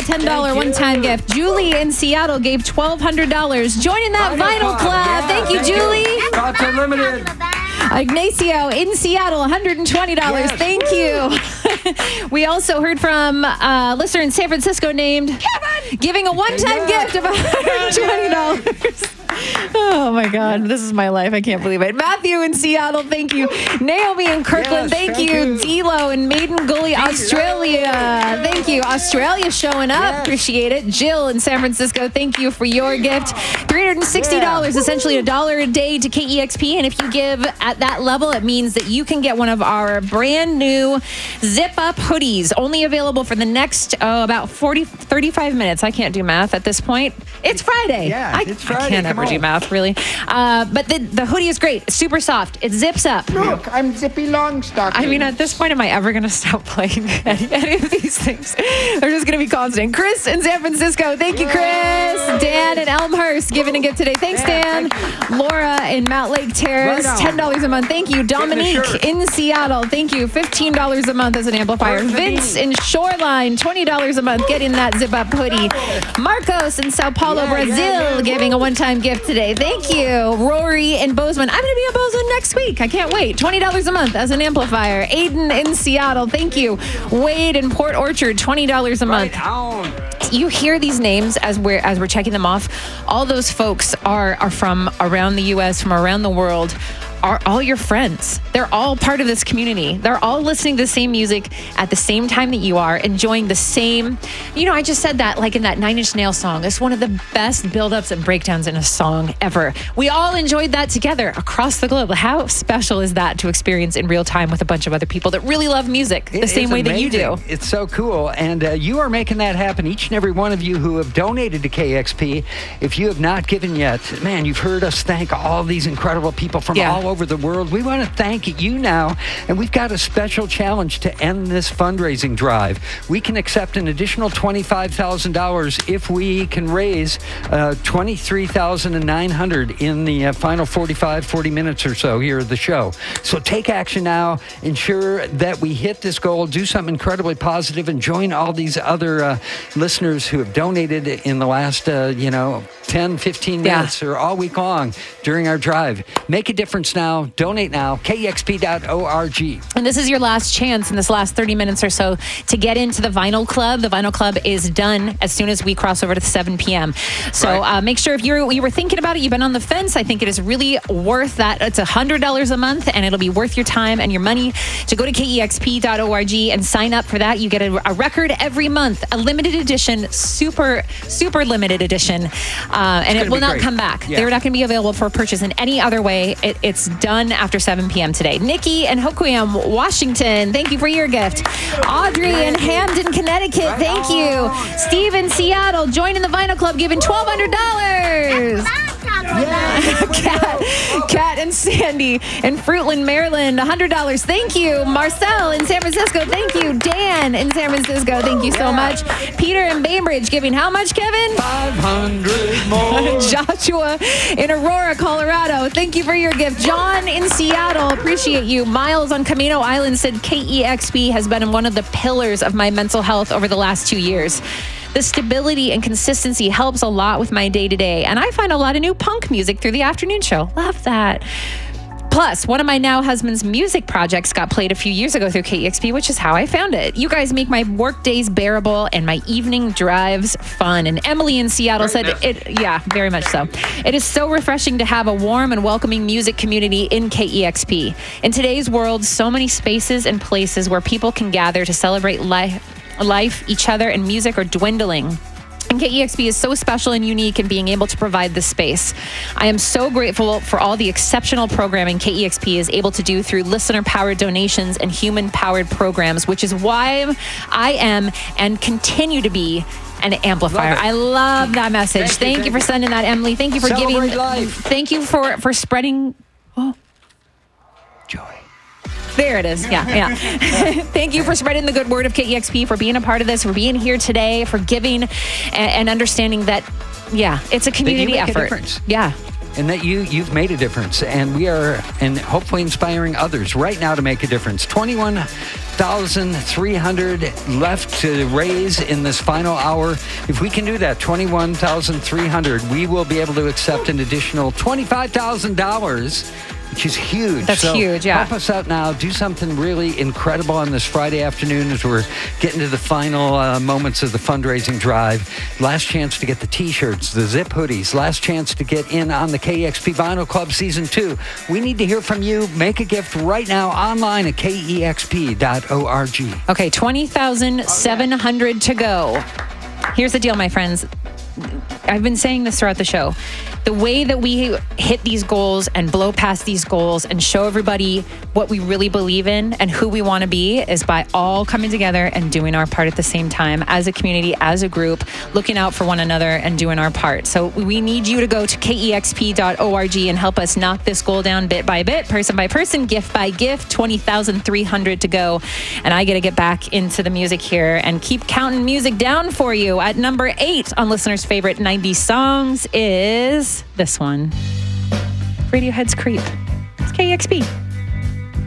$10 one-time gift. Julie in Seattle gave $1,200. Joining that Vinyl Club. Thank you, Julie. Thoughts Unlimited. Ignacio in Seattle, $120. Yes. Thank you. We also heard from a listener in San Francisco named Kevin, giving a one-time gift of $120. Oh my God, this is my life. I can't believe it. Matthew in Seattle, thank you. Naomi in Kirkland, thank you. Dilo in Maiden Gully, Australia. Thank you. Australia showing up. Yes. Appreciate it. Jill in San Francisco, thank you for your gift. $360, essentially $1 a day to KEXP. And if you give at that level, it means that you can get one of our brand new Zip Up hoodies, only available for the next about 35 minutes. I can't do math at this point. It's Friday. Yeah, it's Friday. I can't ever do math, really. But the hoodie is great. It's super soft. It zips up. Look, I'm Zippy Longstocking. I mean, at this point, am I ever going to stop playing any of these things? They're just going to be constant. Chris in San Francisco. Thank you, Chris. Dan in Elmhurst giving a gift today. Thanks, Dan. Laura in Mount Lake Terrace. $10 a month. Thank you. Dominique in Seattle. Thank you. $15 a month as an amplifier. Vince in Shoreline. $20 a month getting that zip up hoodie. Marcos in Sao Paulo, Brazil, giving a one-time gift today. Thank you. Rory in Bozeman. I'm going to be in Bozeman next week. I can't wait. $20 a month as an amplifier. Aiden in Seattle. Thank you. Wade in Port Orchard. $20 a month. You hear these names as we're checking them off. All those folks are from around the U.S., from around the world. Are all your friends. They're all part of this community. They're all listening to the same music at the same time that you are, enjoying the same. You know, I just said that like in that Nine Inch Nails song. It's one of the best buildups and breakdowns in a song ever. We all enjoyed that together across the globe. How special is that to experience in real time with a bunch of other people that really love music the same way that you do? It's so cool. And you are making that happen. Each and every one of you who have donated to KXP. If you have not given yet, man, you've heard us thank all these incredible people from all over the world. We want to thank you now, and we've got a special challenge to end this fundraising drive. We can accept an additional $25,000 if we can raise $23,900 in the final 40 minutes or so here of the show. So take action now. Ensure that we hit this goal. Do something incredibly positive, and join all these other listeners who have donated in the last 10, 15 minutes or all week long during our drive. Make a difference now. Donate now. KEXP.org. And this is your last chance in this last 30 minutes or so to get into the Vinyl Club. The Vinyl Club is done as soon as we cross over to 7 p.m. So make sure if you were thinking about it, you've been on the fence, I think it is really worth that. It's $100 a month, and it'll be worth your time and your money to go to KEXP.org and sign up for that. You get a record every month, a limited edition, super limited edition. And it will not come back. Yeah. They're not going to be available for purchase in any other way. It's done after 7 p.m. today. Nikki in Hoquiam, Washington, thank you for your gift. Audrey in Hamden, Connecticut, thank you. Steve in Seattle, joining the Vinyl Club, giving $1,200. Kat and Sandy in Fruitland, Maryland, $100. Thank you. Marcel in San Francisco, thank you. Dan in San Francisco, thank you so much. Peter in Bainbridge, giving how much, Kevin? 500 more. Joshua in Aurora, Colorado, thank you for your gift. John in Seattle, appreciate you. Miles on Camino Island said KEXP has been one of the pillars of my mental health over the last 2 years. The stability and consistency helps a lot with my day-to-day, and I find a lot of new punk music through the afternoon show. Love that. Plus, one of my now husband's music projects got played a few years ago through KEXP, which is how I found it. You guys make my work days bearable and my evening drives fun. And Emily in Seattle said, very much so. It is so refreshing to have a warm and welcoming music community in KEXP. In today's world, so many spaces and places where people can gather to celebrate life, each other, and music are dwindling. And KEXP is so special and unique in being able to provide this space. I am so grateful for all the exceptional programming KEXP is able to do through listener-powered donations and human-powered programs, which is why I am and continue to be an amplifier. I love that message. Thank you for sending that, Emily. Thank you for giving. Life. Thank you for spreading joy. There it is. Yeah. Thank you for spreading the good word of KEXP, for being a part of this, for being here today, for giving and understanding that, it's a community effort. A difference. Yeah. and that you've made a difference. And we are, and hopefully inspiring others right now to make a difference. 21,300 left to raise in this final hour. If we can do that, 21,300, we will be able to accept an additional $25,000, which is huge. That's huge, yeah. Help us out now. Do something really incredible on this Friday afternoon as we're getting to the final moments of the fundraising drive. Last chance to get the T-shirts, the zip hoodies. Last chance to get in on the KEXP Vinyl Club Season 2. We need to hear from you. Make a gift right now online at KEXP.org. Okay, 20,700 to go. Here's the deal, my friends. I've been saying this throughout the show. The way that we hit these goals and blow past these goals and show everybody what we really believe in and who we want to be is by all coming together and doing our part at the same time as a community, as a group, looking out for one another and doing our part. So we need you to go to KEXP.org and help us knock this goal down bit by bit, person by person, gift by gift. 20,300 to go. And I get to get back into the music here and keep counting music down for you. At number 8 on listeners' favorite 90s songs is this one. Radiohead's Creep. It's KEXP.